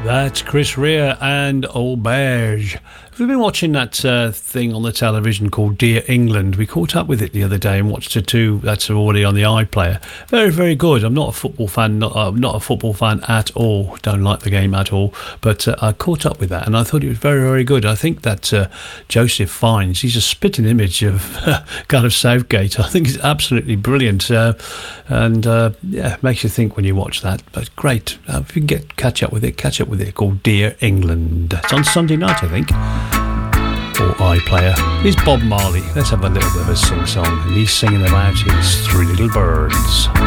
That's Chris Rea and Auberge. We've been watching that thing on the television called Dear England. We caught up with it the other day and watched it too. That's already on the iPlayer. Very, very good. I'm not a football fan. Not a football fan at all. Don't like the game at all. But I caught up with that and I thought it was very, very good. I think that Joseph Fiennes, he's a spitting image of Gareth Southgate. I think it's absolutely brilliant. Makes you think when you watch that. But great. If you can catch up with it, called Dear England. It's on Sunday night, I think. Or iPlayer. Here's Bob Marley. Let's have a little bit of a sing-song. And he's singing about his three little birds.